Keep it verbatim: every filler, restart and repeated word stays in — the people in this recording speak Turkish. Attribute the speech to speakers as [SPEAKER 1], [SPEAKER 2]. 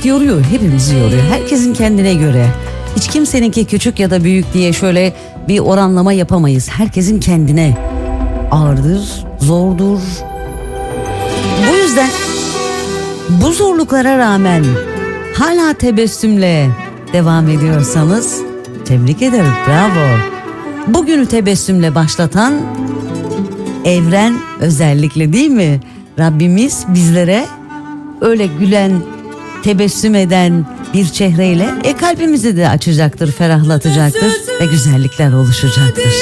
[SPEAKER 1] hayat yoruyor, hepimizi yoruyor. Herkesin kendine göre. Hiç kimseninki küçük ya da büyük diye şöyle bir oranlama yapamayız. Herkesin kendine ağırdır, zordur. Bu yüzden bu zorluklara rağmen hala tebessümle devam ediyorsanız tebrik ederim, bravo. Bugünü tebessümle başlatan evren özellikle, değil mi? Rabbimiz bizlere öyle gülen, tebessüm eden bir çehreyle e, kalbimizi de açacaktır, ferahlatacaktır ve güzellikler oluşacaktır.